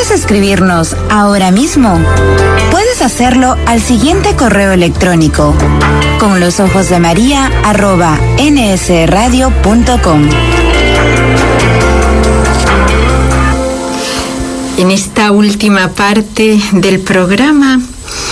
¿Quieres escribirnos ahora mismo? Puedes hacerlo al siguiente correo electrónico: conlosojosdemaria@nsradio.com. En esta última parte del programa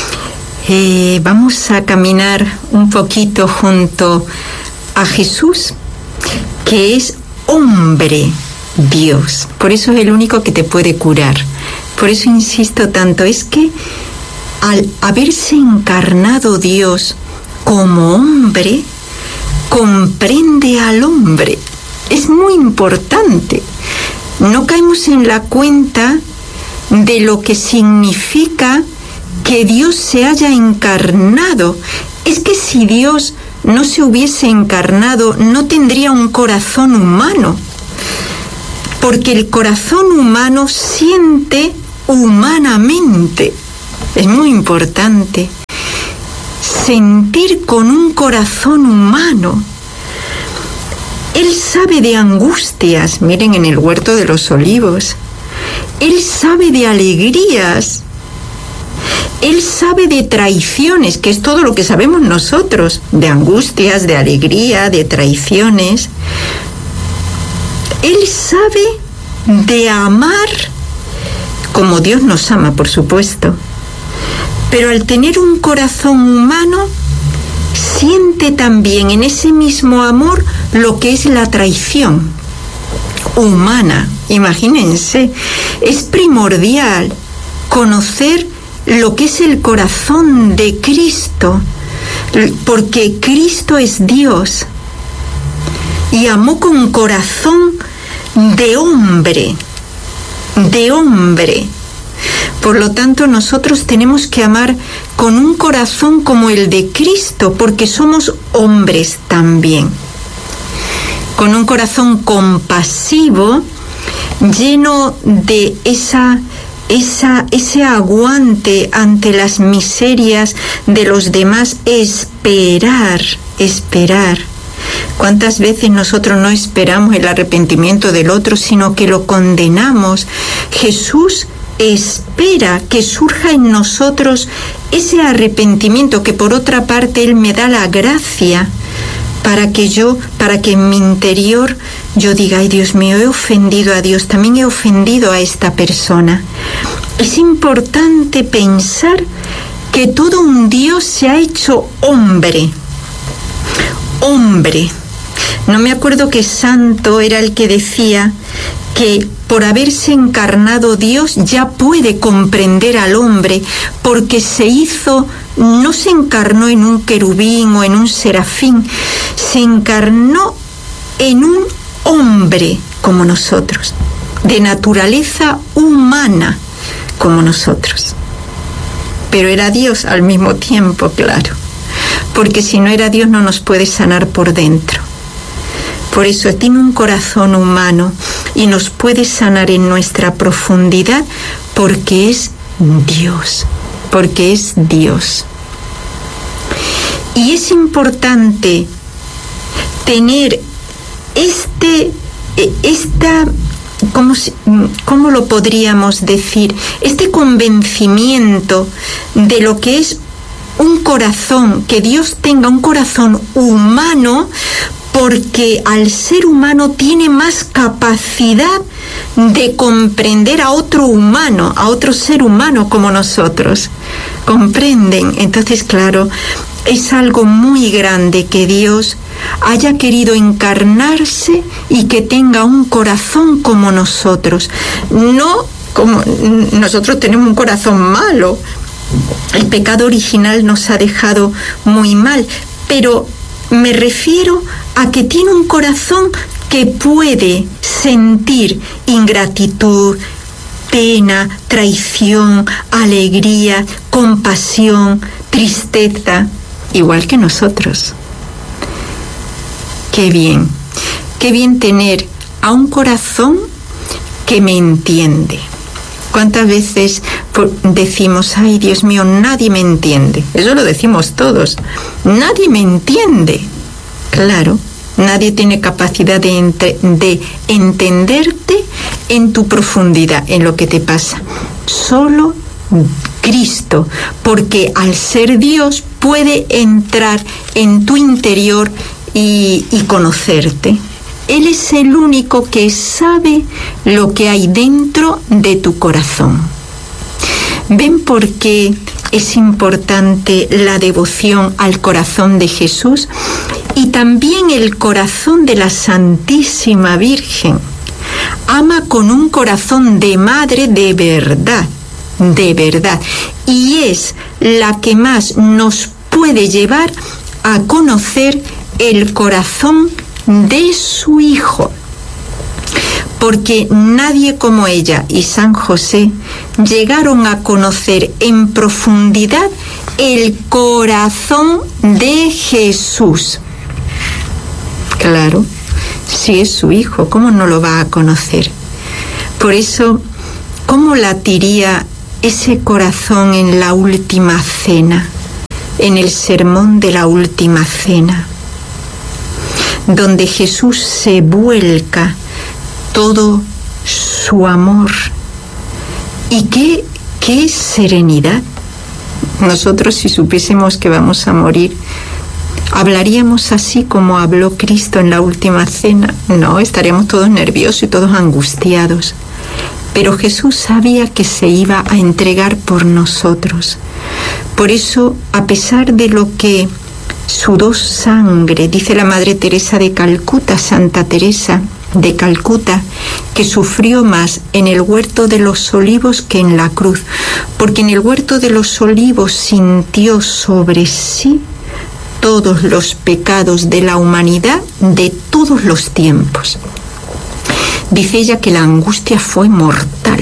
vamos a caminar un poquito junto a Jesús, que es hombre Dios. Por eso es el único que te puede curar. Por eso insisto tanto, es que al haberse encarnado Dios como hombre, comprende al hombre. Es muy importante. No caemos en la cuenta de lo que significa que Dios se haya encarnado. Es que si Dios no se hubiese encarnado, no tendría un corazón humano, porque el corazón humano siente humanamente. Es muy importante sentir con un corazón humano. Él sabe de angustias, miren, en el huerto de los olivos. Él sabe de alegrías. Él sabe de traiciones, que es todo lo que sabemos nosotros, de angustias, de alegría, de traiciones. Él sabe de amar como Dios nos ama, por supuesto. Pero al tener un corazón humano, siente también en ese mismo amor lo que es la traición humana. Imagínense, es primordial conocer lo que es el corazón de Cristo, porque Cristo es Dios y amó con corazón de hombre, de hombre. Por lo tanto, nosotros tenemos que amar con un corazón como el de Cristo, porque somos hombres también. Con un corazón compasivo, lleno de ese aguante ante las miserias de los demás, esperar. ¿Cuántas veces nosotros no esperamos el arrepentimiento del otro, sino que lo condenamos? Jesús espera que surja en nosotros ese arrepentimiento, que por otra parte Él me da la gracia para que en mi interior yo diga: ay, Dios mío, he ofendido a Dios, también he ofendido a esta persona. Es importante pensar que todo un Dios se ha hecho hombre. Hombre. No me acuerdo qué santo era el que decía que por haberse encarnado Dios ya puede comprender al hombre, porque no se encarnó en un querubín o en un serafín, se encarnó en un hombre como nosotros, de naturaleza humana como nosotros. Pero era Dios al mismo tiempo, claro, porque si no era Dios no nos puede sanar por dentro. Por eso tiene un corazón humano y nos puede sanar en nuestra profundidad, porque es Dios, porque es Dios. Y es importante tener ¿cómo lo podríamos decir? Este convencimiento de lo que es un corazón, que Dios tenga un corazón humano, porque al ser humano tiene más capacidad de comprender a otro humano, a otro ser humano como nosotros. ¿Comprenden? Entonces, claro, es algo muy grande que Dios haya querido encarnarse y que tenga un corazón como nosotros. No como nosotros tenemos un corazón malo. El pecado original nos ha dejado muy mal, pero me refiero a que tiene un corazón que puede sentir ingratitud, pena, traición, alegría, compasión, tristeza, igual que nosotros. Qué bien tener a un corazón que me entiende. ¿Cuántas veces decimos: ay, Dios mío, nadie me entiende? Eso lo decimos todos. Nadie me entiende. Claro, nadie tiene capacidad de entenderte en tu profundidad, en lo que te pasa. Solo Cristo, porque al ser Dios puede entrar en tu interior y conocerte. Él es el único que sabe lo que hay dentro de tu corazón. ¿Ven por qué es importante la devoción al corazón de Jesús? Y también el corazón de la Santísima Virgen. Ama con un corazón de madre de verdad, y es la que más nos puede llevar a conocer el corazón de su Hijo, porque nadie como ella y San José llegaron a conocer en profundidad el corazón de Jesús. Claro, si es su Hijo, ¿cómo no lo va a conocer? Por eso, ¿cómo latiría ese corazón en la última cena, en el sermón de la última cena, donde Jesús se vuelca todo su amor? Y qué serenidad. Nosotros, si supiésemos que vamos a morir, ¿hablaríamos así como habló Cristo en la última cena? No, estaríamos todos nerviosos y todos angustiados. Pero Jesús sabía que se iba a entregar por nosotros. Por eso, a pesar de lo que sudó sangre, dice la Madre Teresa de Calcuta, Santa Teresa de Calcuta, que sufrió más en el huerto de los olivos que en la cruz, porque en el huerto de los olivos sintió sobre sí todos los pecados de la humanidad de todos los tiempos. Dice ella que la angustia fue mortal.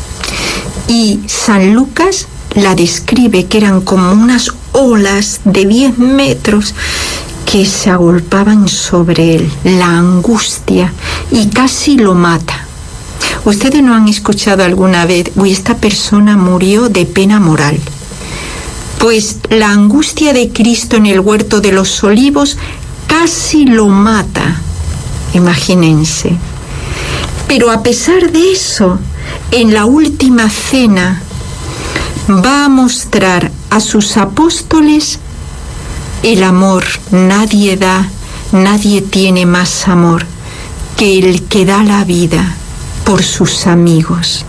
Y San Lucas la describe que eran como unas olas de 10 metros que se agolpaban sobre él, la angustia, y casi lo mata. ¿Ustedes no han escuchado alguna vez, uy, esta persona murió de pena moral? Pues la angustia de Cristo en el huerto de los olivos casi lo mata, imagínense. Pero a pesar de eso, en la última cena va a mostrar a sus apóstoles el amor. Nadie tiene más amor que el que da la vida por sus amigos.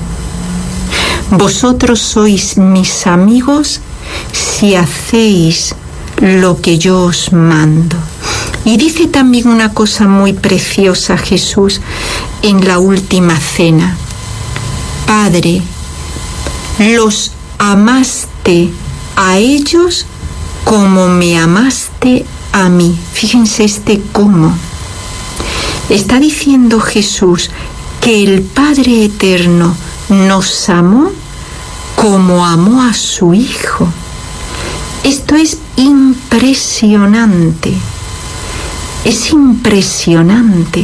Vosotros sois mis amigos si hacéis lo que yo os mando. Y dice también una cosa muy preciosa Jesús en la última cena. Padre, los amaste a ellos como me amaste a mí. Fíjense este cómo. Está diciendo Jesús que el Padre Eterno nos amó como amó a su Hijo. Esto es impresionante. Es impresionante.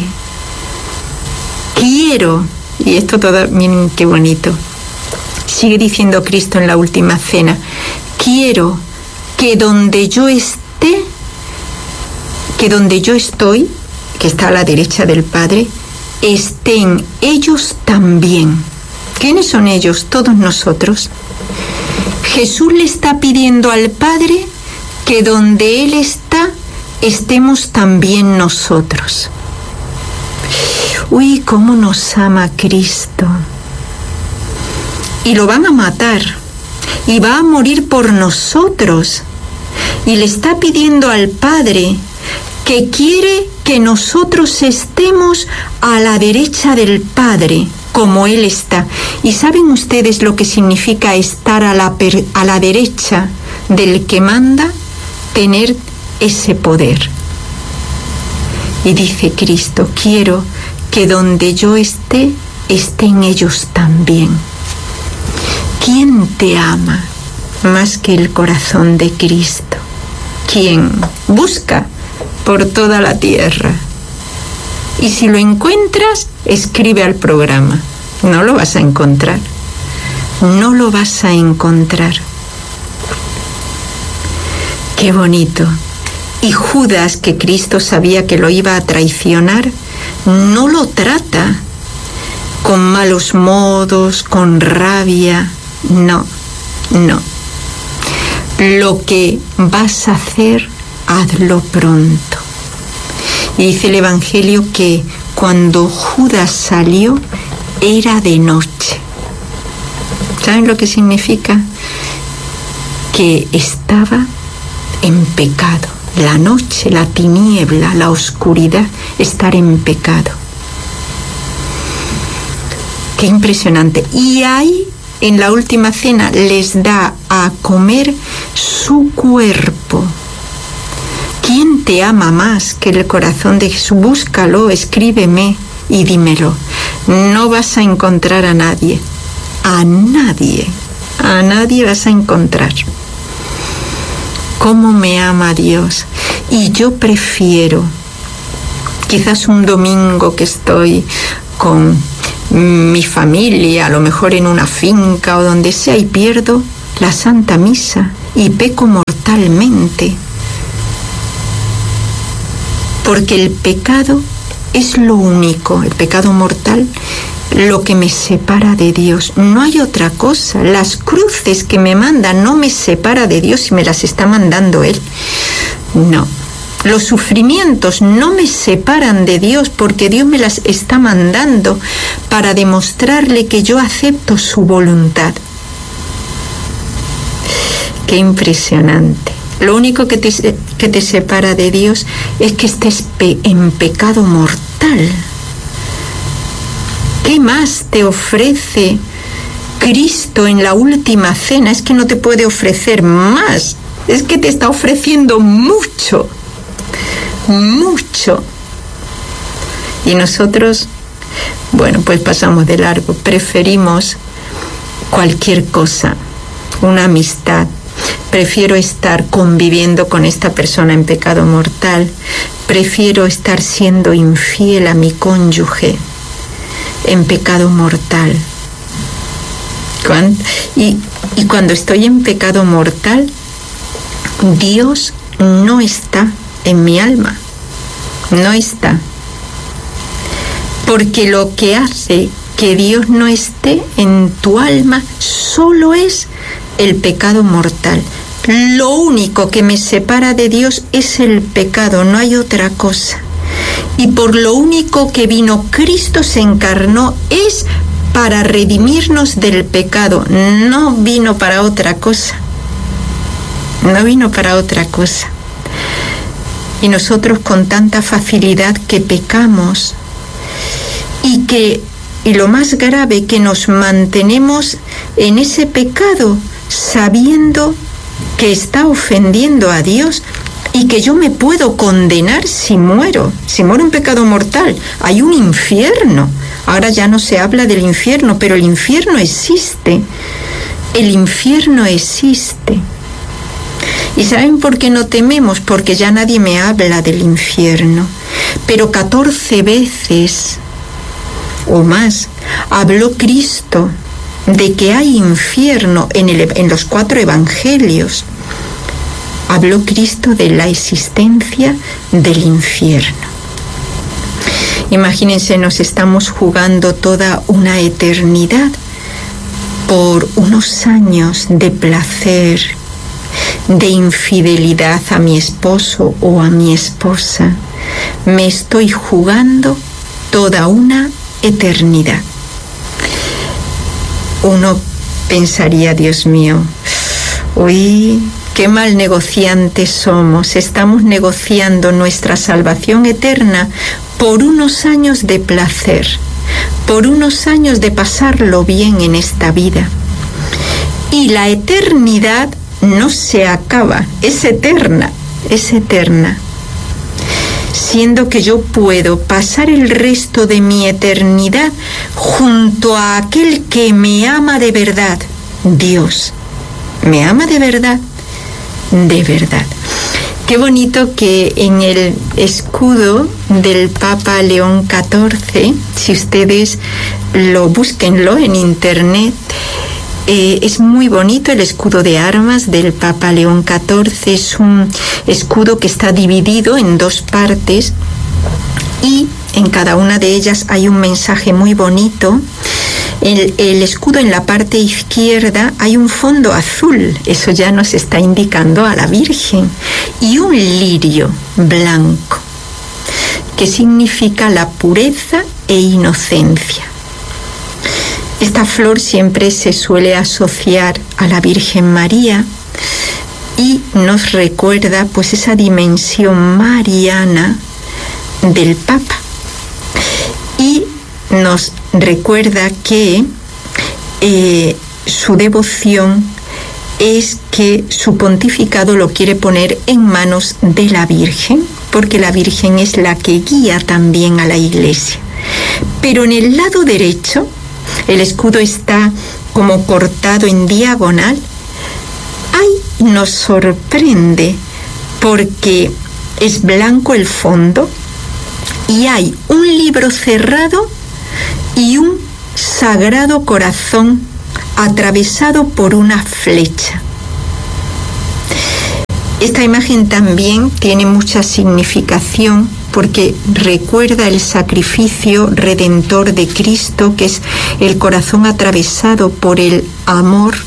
Quiero, y esto todo, miren qué bonito, sigue diciendo Cristo en la última cena, quiero que donde yo esté, que donde yo estoy, que está a la derecha del Padre, estén ellos también. ¿Quiénes son ellos? Todos nosotros. Jesús le está pidiendo al Padre que donde Él está, estemos también nosotros. Uy, cómo nos ama Cristo. Y lo van a matar. Y va a morir por nosotros. Y le está pidiendo al Padre que quiere que nosotros estemos a la derecha del Padre, como Él está. ¿Y saben ustedes lo que significa estar a la derecha del que manda? Tener ese poder. Y dice Cristo, quiero que donde yo esté, estén ellos también. ¿Quién te ama más que el corazón de Cristo? ¿Quién? Busca por toda la tierra. Y si lo encuentras, escribe al programa. No lo vas a encontrar. No lo vas a encontrar. Qué bonito. Y Judas, que Cristo sabía que lo iba a traicionar, no lo trata. con malos modos, con rabia. No, no. Lo que vas a hacer, hazlo pronto. Y dice el Evangelio que cuando Judas salió, era de noche. ¿Saben lo que significa? Que estaba en pecado. La noche, la tiniebla, la oscuridad, estar en pecado. Qué impresionante. Y ahí, en la última cena, les da a comer su cuerpo. ¿Quién te ama más que el corazón de Jesús? Búscalo, escríbeme y dímelo. No vas a encontrar a nadie. A nadie vas a encontrar. ¿Cómo me ama Dios? Y yo prefiero, quizás un domingo que estoy con mi familia, a lo mejor en una finca o donde sea, y pierdo la Santa Misa y peco mortalmente. Porque el pecado es lo único, el pecado mortal, lo que me separa de Dios. No hay otra cosa. Las cruces que me mandan no me separa de Dios y me las está mandando Él. No. Los sufrimientos no me separan de Dios porque Dios me las está mandando para demostrarle que yo acepto su voluntad. Qué impresionante. Lo único que te separa de Dios es que estés en pecado mortal. ¿Qué más te ofrece Cristo en la última cena? Es que no te puede ofrecer más. Es que te está ofreciendo mucho. Mucho. Y nosotros, bueno, pues pasamos de largo. Preferimos cualquier cosa, una amistad. Prefiero estar conviviendo con esta persona en pecado mortal. Prefiero estar siendo infiel a mi cónyuge en pecado mortal. Y cuando estoy en pecado mortal, Dios no está en mi alma. No está. Porque lo que hace que Dios no esté en tu alma solo es el pecado mortal. Lo único que me separa de Dios es el pecado, no hay otra cosa. Y por lo único que vino Cristo, se encarnó, es para redimirnos del pecado. No vino para otra cosa. No vino para otra cosa. Y nosotros con tanta facilidad que pecamos y lo más grave, que nos mantenemos en ese pecado sabiendo que está ofendiendo a Dios y que yo me puedo condenar si muero en pecado mortal. Hay un infierno. Ahora ya no se habla del infierno, pero el infierno existe. El infierno existe. ¿Y saben por qué no tememos? Porque ya nadie me habla del infierno. Pero 14 veces o más habló Cristo de que hay infierno en los 4 evangelios. Habló Cristo de la existencia del infierno. Imagínense, nos estamos jugando toda una eternidad por unos años de placer, de infidelidad a mi esposo o a mi esposa. Me estoy jugando toda una eternidad. Uno pensaría, Dios mío, uy, qué mal negociantes somos. Estamos negociando nuestra salvación eterna por unos años de placer, por unos años de pasarlo bien en esta vida. Y la eternidad no se acaba, es eterna, es eterna. Siendo que yo puedo pasar el resto de mi eternidad junto a aquel que me ama de verdad, Dios. Me ama de verdad, de verdad. Qué bonito que en el escudo del Papa León XIV, si ustedes búsquenlo en internet, es muy bonito el escudo de armas del Papa León XIV. Es un escudo que está dividido en 2 partes y en cada una de ellas hay un mensaje muy bonito El escudo en la parte izquierda hay un fondo azul, eso ya nos está indicando a la Virgen, y un lirio blanco, que significa la pureza e inocencia. Esta flor siempre se suele asociar a la Virgen María y nos recuerda pues esa dimensión mariana del Papa. Y nos recuerda que su devoción es que su pontificado lo quiere poner en manos de la Virgen, porque la Virgen es la que guía también a la Iglesia. Pero en el lado derecho, el escudo está como cortado en diagonal. Ahí nos sorprende porque es blanco el fondo y hay un libro cerrado y un sagrado corazón atravesado por una flecha. Esta imagen también tiene mucha significación porque recuerda el sacrificio redentor de Cristo, que es el corazón atravesado por el amor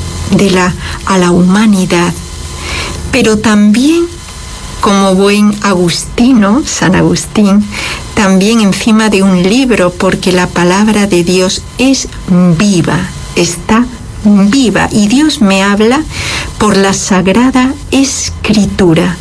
a la humanidad. Pero también, como buen agustino, San Agustín, también encima de un libro, porque la palabra de Dios es viva, está viva, y Dios me habla por la Sagrada Escritura.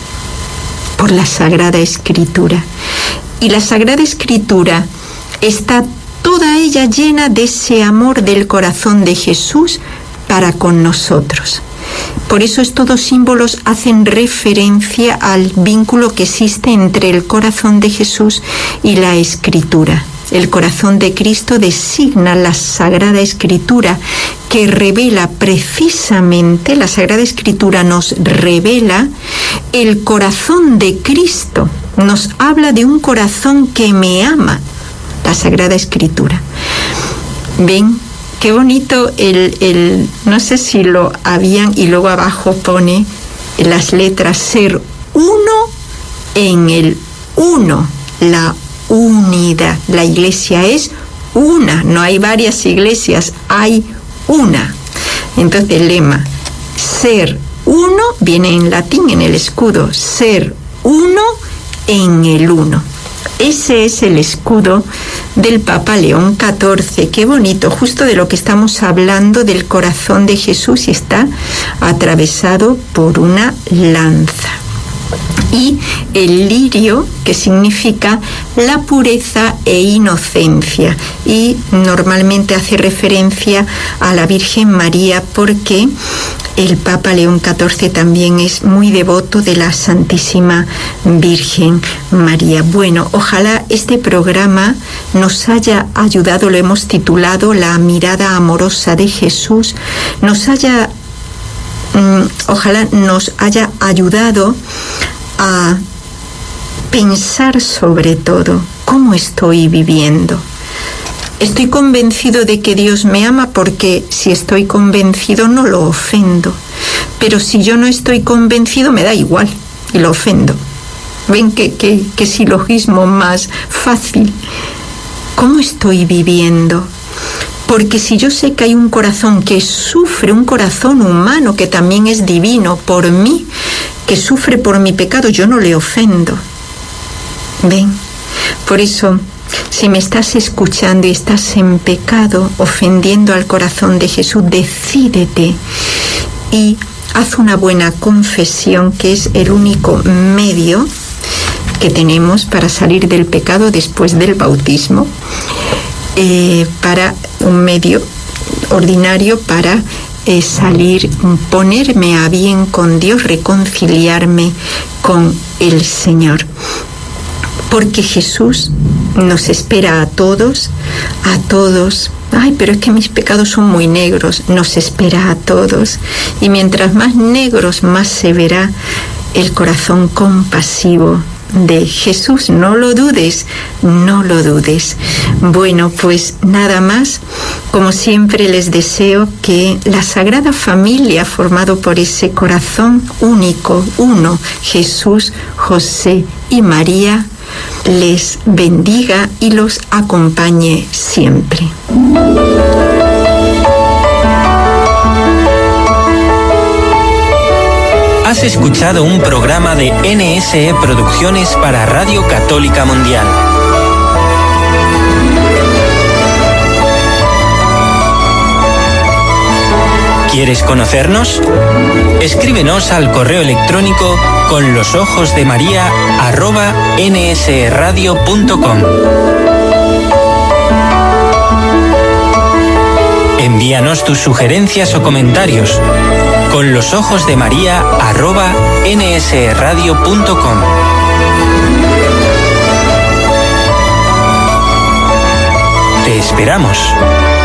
Por la Sagrada Escritura. Y la Sagrada Escritura está toda ella llena de ese amor del corazón de Jesús para con nosotros. Por eso estos símbolos hacen referencia al vínculo que existe entre el corazón de Jesús y la Escritura. El corazón de Cristo designa la Sagrada Escritura, que revela precisamente, la Sagrada Escritura nos revela el corazón de Cristo, nos habla de un corazón que me ama, la Sagrada Escritura. ¿Ven? Qué bonito no sé si lo habían, y luego abajo pone las letras ser uno en el uno, la unidad. La iglesia es una, no hay varias iglesias, hay una. Entonces el lema, ser uno, viene en latín en el escudo, ser uno en el uno. Ese es el escudo del Papa León XIV. Qué bonito, justo de lo que estamos hablando, del corazón de Jesús, y está atravesado por una lanza. Y el lirio, que significa la pureza e inocencia, y normalmente hace referencia a la Virgen María, porque el Papa León XIV también es muy devoto de la Santísima Virgen María. Bueno, ojalá este programa nos haya ayudado, lo hemos titulado La mirada amorosa de Jesús, ojalá nos haya ayudado a pensar sobre todo cómo estoy viviendo. Estoy convencido de que Dios me ama, porque si estoy convencido no lo ofendo. Pero si yo no estoy convencido me da igual y lo ofendo. ¿Ven qué silogismo más fácil? ¿Cómo estoy viviendo? Porque si yo sé que hay un corazón que sufre, un corazón humano que también es divino por mí, que sufre por mi pecado, yo no le ofendo. ¿Ven? Por eso, si me estás escuchando y estás en pecado, ofendiendo al corazón de Jesús, decídete y haz una buena confesión, que es el único medio que tenemos para salir del pecado después del bautismo, para un medio ordinario para salir, ponerme a bien con Dios, reconciliarme con el Señor. Porque Jesús nos espera a todos. Ay, pero es que mis pecados son muy negros. Nos espera a todos. Y mientras más negros, más se verá el corazón compasivo de Jesús. No lo dudes, no lo dudes. Bueno, pues nada más. Como siempre les deseo que la Sagrada Familia, formado por ese corazón único, uno, Jesús, José y María, les bendiga y los acompañe siempre. Has escuchado un programa de NSE Producciones para Radio Católica Mundial. ¿Quieres conocernos? Escríbenos al correo electrónico conlosojosdemaria@nsradio.com. Envíanos tus sugerencias o comentarios conlosojosdemaria@nsradio.com. Te esperamos.